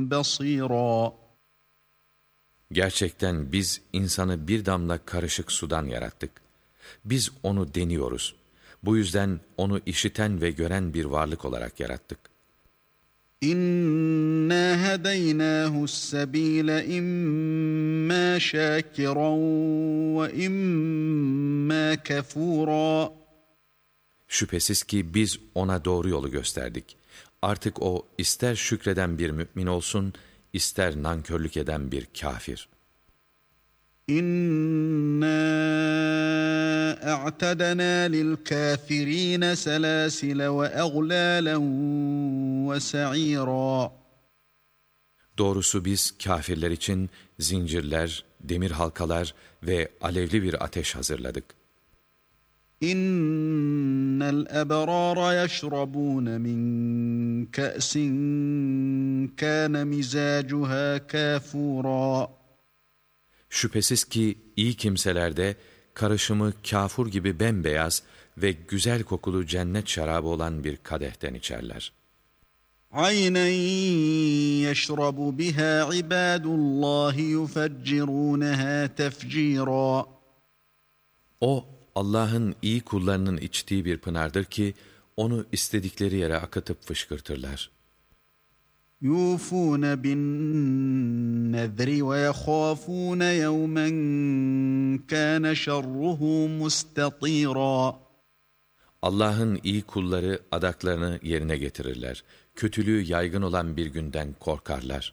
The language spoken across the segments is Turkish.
بَصِيرًا. Gerçekten biz insanı bir damla karışık sudan yarattık. Biz onu deniyoruz. Bu yüzden onu işiten ve gören bir varlık olarak yarattık. İnna hedeynahu's sebile imma şakiran ve imma kafura. Şüphesiz ki biz ona doğru yolu gösterdik. Artık o ister şükreden bir mümin olsun, ister nankörlük eden bir kafir. İnna a'tadna lil kafirin selasile ve aglalan ve sa'ira. Doğrusu biz kâfirler için zincirler, demir halkalar ve alevli bir ateş hazırladık. İnnel ebrara yeşrabûne min ka'sin kâne mizacuha kâfûrâ. Şüphesiz ki iyi kimselerde karışımı kâfur gibi bembeyaz ve güzel kokulu cennet şarabı olan bir kadehten içerler. Aynen yeşrabu biha ibadullahi yufeccirûneha tefcîrâ. O Allah'ın iyi kullarının içtiği bir pınardır ki onu istedikleri yere akıtıp fışkırtırlar. Yufûne bin nezri ve yehâfûne yevmen kâne şerruhu mustatîrâ. Allah'ın iyi kulları adaklarını yerine getirirler. Kötülüğü yaygın olan bir günden korkarlar.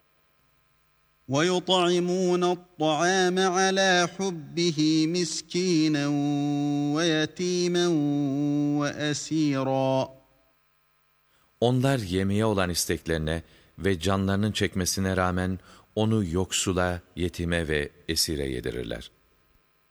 وَيُطْعِمُونَ الطَّعَامَ عَلَى حُبِّهِ مِسْكِينًا وَيَتِيمًا وَأَسِيرًا. Onlar yemeğe olan isteklerine ve canlarının çekmesine rağmen onu yoksula, yetime ve esire yedirirler.